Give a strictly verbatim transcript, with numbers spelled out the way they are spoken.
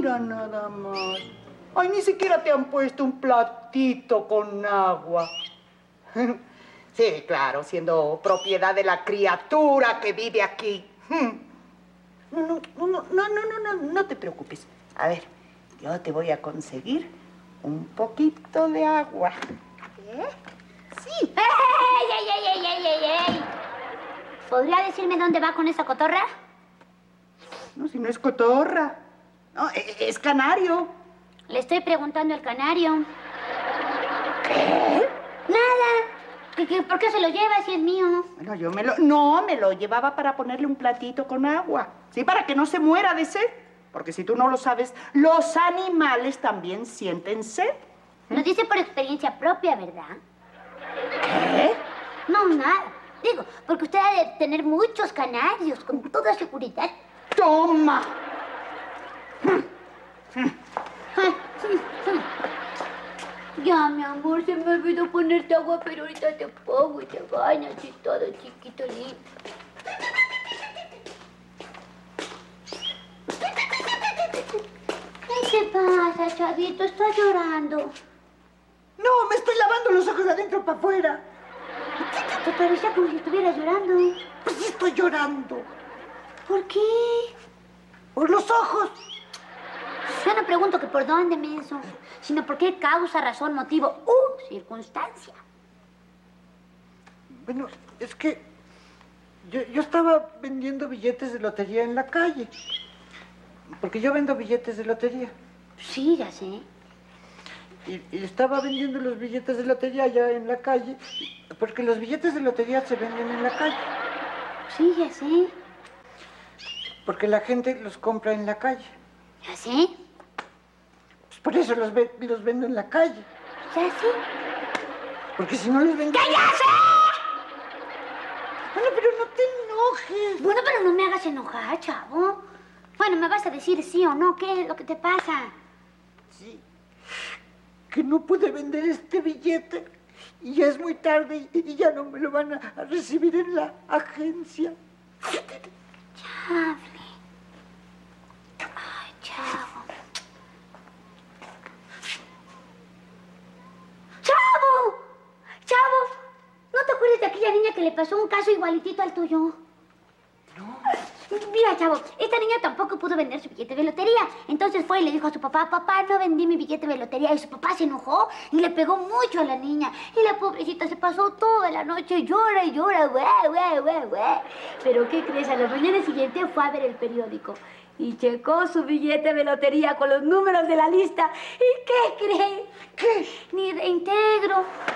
Mira nada más. Ay, ni siquiera te han puesto un platito con agua. Sí, claro, siendo propiedad de la criatura que vive aquí. No, no, no, no, no, no, no, no te preocupes. A ver, yo te voy a conseguir un poquito de agua. ¿Eh? Sí. ¡Ey, ey, ey, ey, ey, ey, ey! ¿Podría decirme dónde va con esa cotorra? No, si no es cotorra. No, es, es canario. Le estoy preguntando al canario. ¿Qué? Nada. ¿Qué, qué, ¿Por qué se lo lleva si es mío? Bueno, yo me lo... No, me lo llevaba para ponerle un platito con agua. Sí, para que no se muera de sed. Porque si tú no lo sabes, los animales también sienten sed. Lo dice por experiencia propia, ¿verdad? ¿Qué? No, nada. Digo, porque usted ha de tener muchos canarios, con toda seguridad. ¡Toma! Ya, mi amor, se me olvidó ponerte agua, pero ahorita te pongo y te bañas y todo chiquito lindo. ¿Qué te pasa, chavito? ¿Estás llorando? No, me estoy lavando los ojos de adentro para afuera. Te parecía como si estuvieras llorando. Pues sí estoy llorando. ¿Por qué? Por los ojos. Yo no pregunto que por dónde, menso, sino por qué causa, razón, motivo u circunstancia. Bueno, es que yo, yo estaba vendiendo billetes de lotería en la calle. Porque yo vendo billetes de lotería. Sí, ya sé. Y, y estaba vendiendo los billetes de lotería allá en la calle. Porque los billetes de lotería se venden en la calle. Sí, ya sé. Porque la gente los compra en la calle. ¿Ya sé? Pues por eso los, ve, los vendo en la calle. ¿Ya sé? Porque si no los vendo... ¡Ya, ya sé! Bueno, pero no te enojes. Bueno, pero no me hagas enojar, chavo. Bueno, me vas a decir sí o no. ¿Qué es lo que te pasa? Sí. Que no pude vender este billete. Y ya es muy tarde y, y ya no me lo van a, a recibir en la agencia. Chable. Ay, chavo. ¡Chavo! ¡Chavo! ¿No te acuerdas de aquella niña que le pasó un caso igualitito al tuyo? No. Mira, chavo, esta niña tampoco pudo vender su billete de lotería. Entonces fue y le dijo a su papá, papá, no vendí mi billete de lotería. Y su papá se enojó y le pegó mucho a la niña. Y la pobrecita se pasó toda la noche, llora y llora, güey, güey, güey, güey. Pero ¿qué crees? A la mañana siguiente fue a ver el periódico y checó su billete de lotería con los números de la lista. ¿Y qué crees? ¿Qué? Ni reintegro.